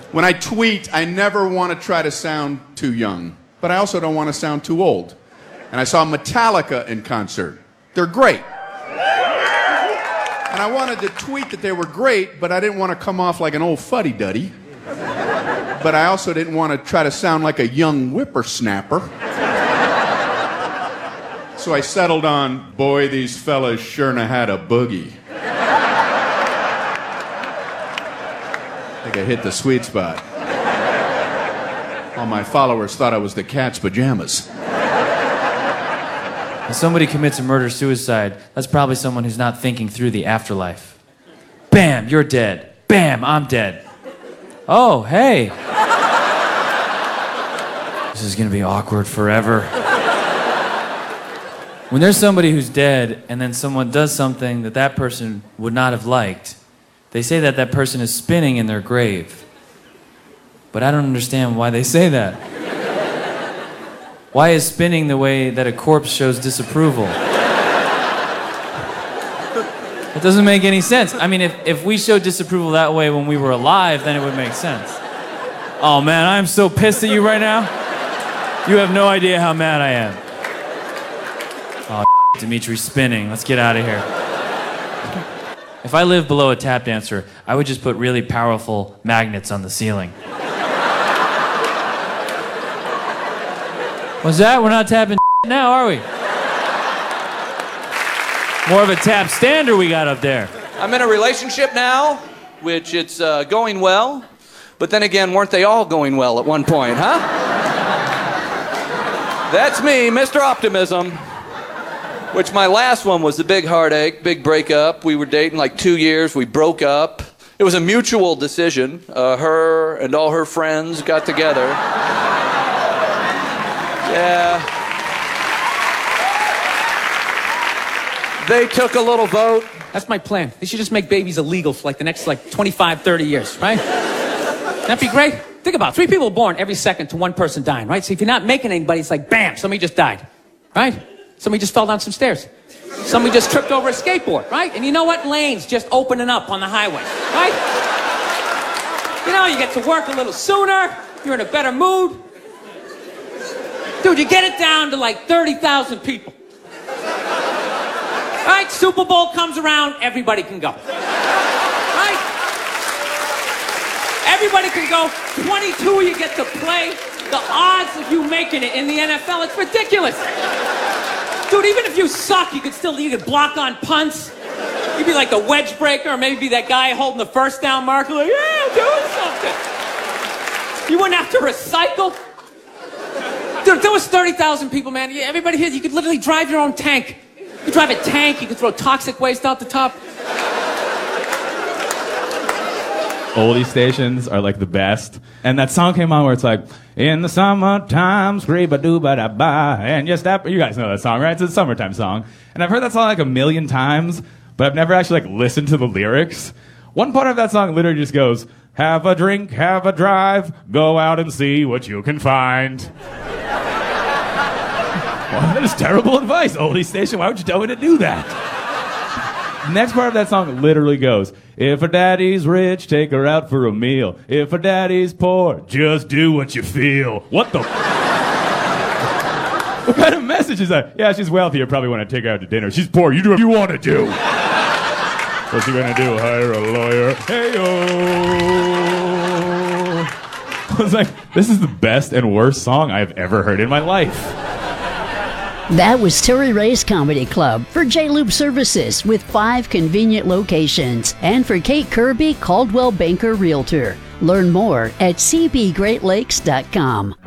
When I tweet, I never want to try to sound too young, but I also don't want to sound too old. And I saw Metallica in concert. They're great. And I wanted to tweet that they were great, but I didn't want to come off like an old fuddy-duddy. But I also didn't want to try to sound like a young whippersnapper. So I settled on, boy, these fellas sure know how to boogie. I think I hit the sweet spot. All my followers thought I was the Cat's pajamas. When somebody commits a murder-suicide, that's probably someone who's not thinking through the afterlife. Bam, you're dead. Bam, I'm dead. Oh, hey. This is gonna be awkward forever. When there's somebody who's dead and then someone does something that that person would not have liked, they say that that person is spinning in their grave. But I don't understand why they say that. Why is spinning the way that a corpse shows disapproval? It doesn't make any sense. I mean, if we showed disapproval that way when we were alive, then it would make sense. Oh man, I'm so pissed at you right now. You have no idea how mad I am. Oh, Dimitri's spinning. Let's get out of here. If I lived below a tap dancer, I would just put really powerful magnets on the ceiling. What's that? We're not tapping now, are we? More of a tap stander we got up there. I'm in a relationship now, which it's going well. But then again, weren't they all going well at one point, huh? That's me, Mr. Optimism. Which my last one was the big heartache, big breakup. We were dating like 2 years. We broke up. It was a mutual decision. Her and all her friends got together. Yeah. They took a little vote. That's my plan. They should just make babies illegal for like the next 25, 30 years, right? That'd be great. Think about it. 3 people born every second to 1 person dying, right? So if you're not making anybody, it's like, bam, somebody just died, right? Somebody just fell down some stairs. Somebody just tripped over a skateboard, right? And you know what? Lanes just opening up on the highway, right? You know, you get to work a little sooner. You're in a better mood. Dude, you get it down to like 30,000 people. Right? Super Bowl comes around, everybody can go. Right? Everybody can go. 22 you get to play. The odds of you making it in the NFL, it's ridiculous. Dude, even if you suck, you could block on punts. You'd be like the wedge breaker, or maybe be that guy holding the first down marker, like, yeah, I'm doing something. You wouldn't have to recycle. Dude, if there was 30,000 people, man, everybody here, you could literally drive your own tank. You could drive a tank, you could throw toxic waste out the top. Oldie stations are like the best. And that song came on where it's like, in the summertime, screeba-doo-ba-da-ba, and you step. You guys know that song, right? It's a summertime song. And I've heard that song like 1,000,000 times, but I've never actually like listened to the lyrics. One part of that song literally just goes, have a drink, have a drive, go out and see what you can find. Well, that is terrible advice, oldie station. Why would you tell me to do that? The next part of that song literally goes, if her daddy's rich, take her out for a meal. If her daddy's poor, just do what you feel. What the... What kind of message is that? Yeah, she's wealthy, you probably want to take her out to dinner. She's poor, you do what you want to do. What's you gonna do, hire a lawyer? Hey-oh. I was like, this is the best and worst song I've ever heard in my life. That was Terry Ray's Comedy Club for J-Loop Services with 5 convenient locations. And for Kate Kirby, Caldwell Banker Realtor. Learn more at cbgreatlakes.com.